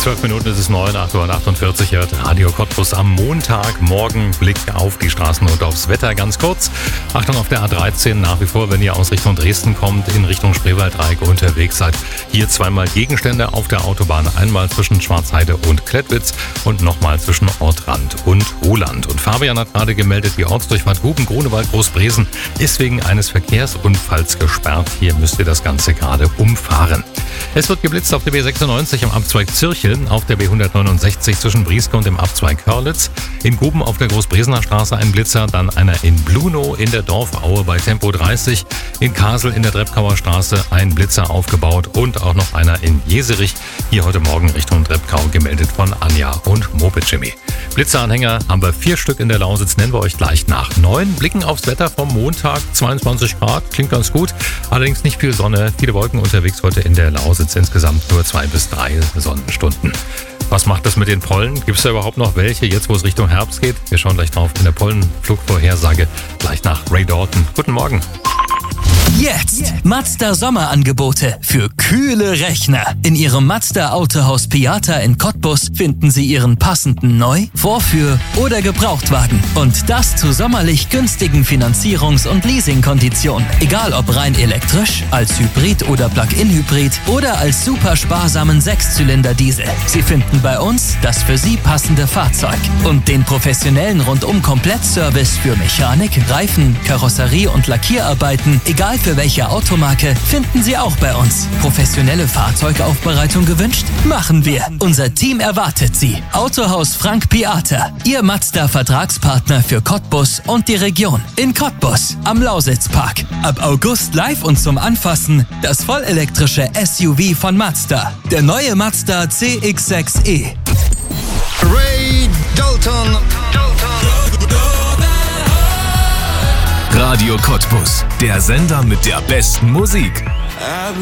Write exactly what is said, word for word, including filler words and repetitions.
Zwölf Minuten ist es neun, acht Uhr achtundvierzig, hört Radio Cottbus am Montagmorgen. Blick auf die Straßen und aufs Wetter ganz kurz. Achtung auf der A dreizehn, nach wie vor, wenn ihr aus Richtung Dresden kommt, in Richtung Spreewaldreieck unterwegs seid. Hier zweimal Gegenstände auf der Autobahn. Einmal zwischen Schwarzheide und Klettwitz und nochmal zwischen Ortrand und Roland. Und Fabian hat gerade gemeldet, die Ortsdurchfahrt Huben-Grunewald-Großbresen ist wegen eines Verkehrsunfalls gesperrt. Hier müsst ihr das Ganze gerade umfahren. Es wird geblitzt auf der B sechsundneunzig am Abzweig Zirchel, auf der B hundertneunundsechzig zwischen Brieske und dem Abzweig Körlitz, in Guben auf der Großbresener Straße ein Blitzer, dann einer in Blunow in der Dorfaue bei Tempo dreißig, in Kasel in der Treppkauer Straße ein Blitzer aufgebaut und auch noch einer in Jeserich, hier heute Morgen Richtung Treppkau, gemeldet von Anja und Moped Jimmy. Blitzeranhänger haben wir vier Stück in der Lausitz, nennen wir euch gleich nach neun. Blicken aufs Wetter vom Montag, zweiundzwanzig Grad, klingt ganz gut, allerdings nicht viel Sonne, viele Wolken unterwegs heute in der Lausitz, insgesamt nur zwei bis drei Sonnenstunden. Was macht das mit den Pollen? Gibt es da überhaupt noch welche, jetzt wo es Richtung Herbst geht? Wir schauen gleich drauf in der Pollenflugvorhersage, gleich nach Ray Dalton. Guten Morgen. Jetzt Mazda Sommerangebote für kühle Rechner. In Ihrem Mazda Autohaus Piata in Cottbus finden Sie Ihren passenden Neu-, Vorführ- oder Gebrauchtwagen. Und das zu sommerlich günstigen Finanzierungs- und Leasingkonditionen. Egal ob rein elektrisch, als Hybrid oder Plug-in-Hybrid oder als super sparsamen Sechszylinder-Diesel. Sie finden bei uns das für Sie passende Fahrzeug. Und den professionellen Rundum-Komplettservice für Mechanik, Reifen, Karosserie und Lackierarbeiten, egal für welche Automarke, finden Sie auch bei uns. Professionelle Fahrzeugaufbereitung gewünscht? Machen wir. Unser Team erwartet Sie. Autohaus Frank Piata, Ihr Mazda-Vertragspartner für Cottbus und die Region. In Cottbus, am Lausitzpark. Ab August live und zum Anfassen das vollelektrische S U V von Mazda. Der neue Mazda C X sechs E. Ray Dalton. Radio Cottbus, der Sender mit der besten Musik.